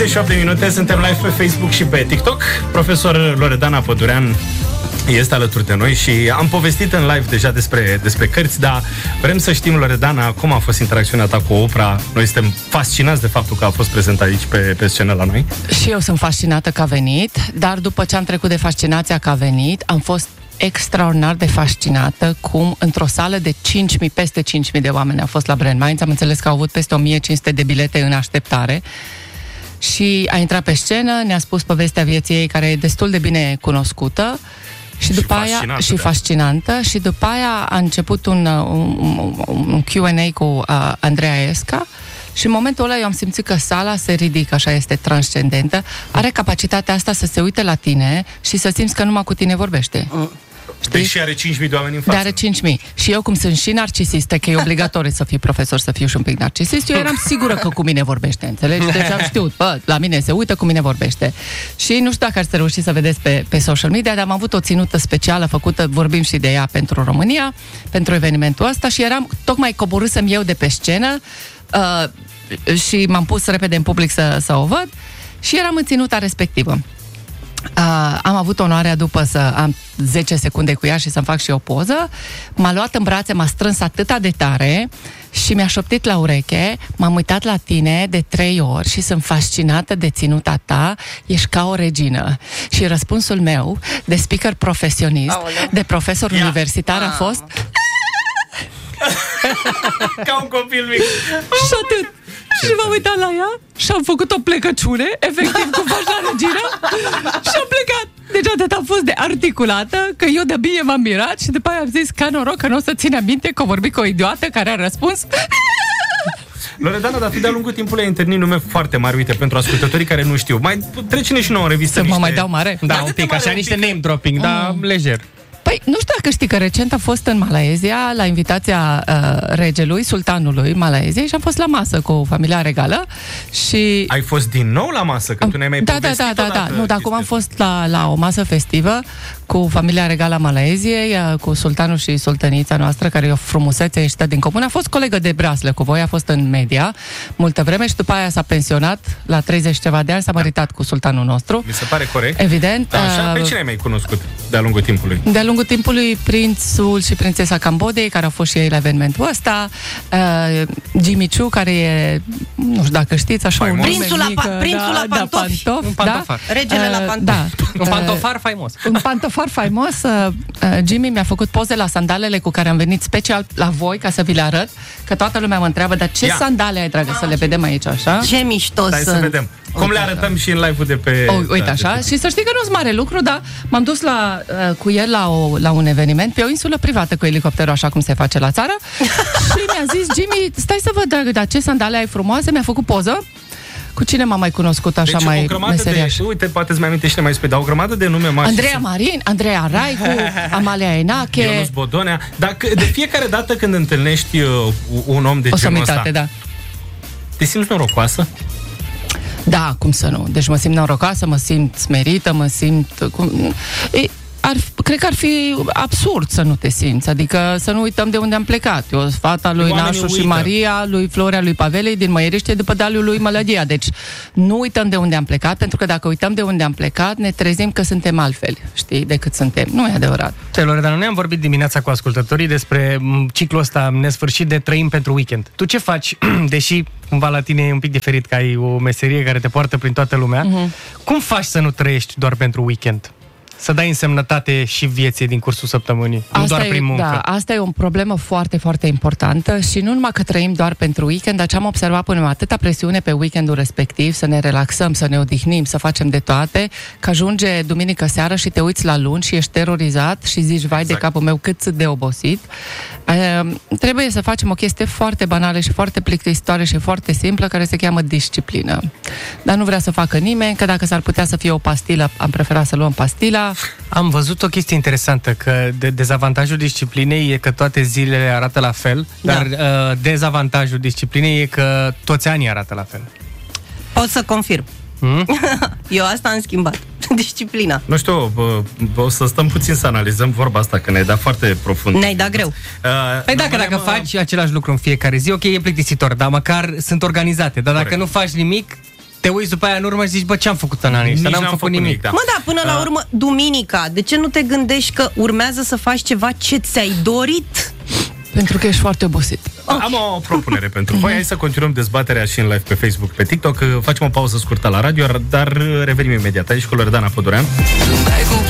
7 minute, suntem live pe Facebook și pe TikTok. Profesor Loredana Pădurean este alături de noi și am povestit în live deja despre cărți, dar vrem să știm, Loredana, cum a fost interacțiunea ta cu Oprah. Noi suntem fascinați de faptul că a fost prezent aici pe scenă la noi. Și eu sunt fascinată că a venit, dar după ce am trecut de fascinația că a venit, am fost extraordinar de fascinată cum într-o sală de 5.000, peste 5.000 de oameni au fost la Brand Minds. Am înțeles că au avut peste 1.500 de bilete în așteptare. Și a intrat pe scenă, ne-a spus povestea vieții ei, care e destul de bine cunoscută și după aia și fascinantă. Și după aia a început un Q&A cu Andreea Esca. Și în momentul ăla eu am simțit că sala se ridică, așa, este transcendentă. Are capacitatea asta să se uite la tine și să simți că numai cu tine vorbește. Știi? Și are 5.000 de oameni în față. Are 5.000. Și eu, cum sunt și narcisistă, că e obligatoriu să fii profesor, să fiu și un pic narcisist, eu eram sigură că cu mine vorbește, înțelegi? Deci am știut, la mine se uită, cu mine vorbește. Și nu știu dacă ați reușit să vedeți pe social media, dar am avut o ținută specială făcută, vorbim și de ea pentru România, pentru evenimentul ăsta și eram tocmai coborâsem eu de pe scenă și m-am pus repede în public să o văd și eram în ținuta respectivă. Am avut onoarea după să am 10 secunde cu ea și să-mi fac și o poză. M-a luat în brațe, m-a strâns atâta de tare și mi-a șoptit la ureche: m-am uitat la tine de 3 ori și sunt fascinată de ținuta ta, ești ca o regină. Și răspunsul meu, de speaker profesionist, de profesor universitar, a fost ca un copil mic. Și atât. Și m-am uitat la ea și am făcut o plecăciune, efectiv, cum faci la regină, și am plecat. Deci atât am fost de articulată, că eu de bine m-am mirat și după aia am zis, ca noroc că nu o să ține minte că o vorbi cu o idiotă care a răspuns. Loredana, dar tu de-a lungul timpului ai întâlnit nume foarte mari, uite, pentru ascultătorii care nu știu. Mai trece-ne și nouă în revistă. Să mă mai dau mare? Da, un pic, așa, niște name dropping, dar lejer. Păi, nu știu dacă știi că recent a fost în Malaezia, la invitația regelui, sultanului Malaeziei, și am fost la masă cu familia regală și... Ai fost din nou la masă? Că tu ne-ai mai povestit Da. Nu, dar acum am fost la o masă festivă cu familia regală a Malaeziei, cu sultanul și sultănița noastră, care e o frumusețe ieșită din comun. A fost colegă de breaslă cu voi, a fost în media multă vreme și după aia s-a pensionat la 30 ceva de ani, s-a măritat cu sultanul nostru. Mi se pare corect. Evident. Așa, pe cine ai mai cunoscut de-a lungul timpului? De-a lungul timpului, prințul și prințesa Cambodei, care au fost și ei la evenimentul ăsta, Jimmy Choo, care e, nu știu dacă știți, așa un prințul la pantofi. Un pantofar. Regele la pantofi. Un pantofar faimos. Un pantofar faimos. Jimmy mi-a făcut poze la sandalele cu care am venit special la voi, ca să vi le arăt, că toată lumea mă întreabă, dar ce sandale ai, dragă, să le vedem aici, așa? Ce mișto sunt. Să vedem. Cum le arătăm și în live-ul de pe... Uite așa, și să știi că nu-s mare lucru, dar m-am dus cu el la un eveniment pe o insulă privată cu elicopterul, așa cum se face la țară. Și mi-a zis, Jimmy, stai să văd, dragă, dar ce sandale ai frumoase, mi-a făcut poză. Cu cine m-am mai cunoscut așa, deci, mai meseriaș? Uite, poate îți mai amintești și mai spui, dar o grămadă de nume mari. Andreea Marin, Andreea Raicu, Amalia Enache, Ionuț Bodonea. Dar de fiecare dată când întâlnești un om de genul ăsta, da. Te simți norocoasă? Da, cum să nu? Deci mă simt norocoasă, mă simt smerită, mă simt... Cred că ar fi absurd să nu te simți, adică să nu uităm de unde am plecat. Eu sunt fata lui Nașu și Maria, lui Florea, lui Pavelei, din Măieriște, după dealul lui Mălădia. Deci nu uităm de unde am plecat, pentru că dacă uităm de unde am plecat, ne trezim că suntem altfel, știi, decât suntem. Nu e adevărat. Loredana, noi am vorbit dimineața cu ascultătorii despre ciclul ăsta nesfârșit de trăim pentru weekend. Tu ce faci, deși cumva la tine e un pic diferit, că ai o meserie care te poartă prin toată lumea, cum faci să nu trăiești doar pentru weekend? Să dai însemnătate și vieții din cursul săptămânii, nu doar prin muncă. Da, asta e o problemă foarte, foarte importantă și nu numai că trăim doar pentru weekend, dar ce am observat, punem atâta presiune pe weekendul respectiv, să ne relaxăm, să ne odihnim, să facem de toate, că ajunge duminică seară și te uiți la luni și ești terorizat și zici, vai de capul meu, cât sunt de obosit. Trebuie să facem o chestie foarte banală și foarte plictisitoare și foarte simplă, care se cheamă disciplină. Dar nu vrea să facă nimeni, că dacă s-ar putea să fie o pastilă, am preferat să luăm pastila. Am văzut o chestie interesantă, că dezavantajul disciplinei e că toate zilele arată la fel, dar dezavantajul disciplinei e că toți anii arată la fel. Pot să confirm. Eu asta am schimbat. Disciplina. Nu știu, o să stăm puțin să analizăm vorba asta, că ne-ai dat foarte profund. Ne-ai dat greu. Păi dacă faci același lucru în fiecare zi, ok, e plictisitor, dar măcar sunt organizate. Dar dacă nu faci nimic, te uiți după aia în urmă și zici, bă, ce-am făcut în anii ăștia? N-am făcut nimic. Da. Mă, da, până la urmă, duminica, de ce nu te gândești că urmează să faci ceva ce ți-ai dorit? Pentru că ești foarte obosit. Am o propunere pentru voi. Hai să continuăm dezbaterea și în live pe Facebook, pe TikTok. Facem o pauză scurtă la radio, dar revenim imediat aici cu Loredana Pădurean.